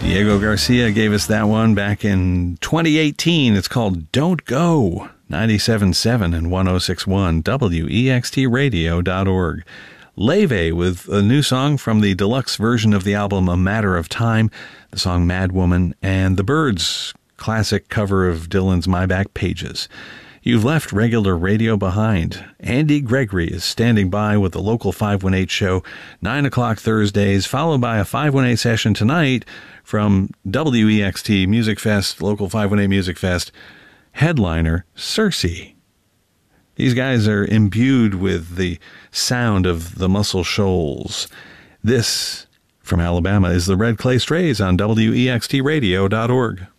Diego Garcia gave us that one back in 2018. It's called Don't Go, 97.7 and 106.1 WEXTradio.org. Leve with a new song from the deluxe version of the album A Matter of Time, the song Mad Woman, and The Byrds' classic cover of Dylan's My Back Pages. You've left regular radio behind. Andy Gregory is standing by with the local 518 show, 9 o'clock Thursdays, followed by a 518 session tonight from WEXT Music Fest, local 518 Music Fest, headliner Circe. These guys are imbued with the sound of the Muscle Shoals. This, from Alabama, is the Red Clay Strays on WEXTradio.org.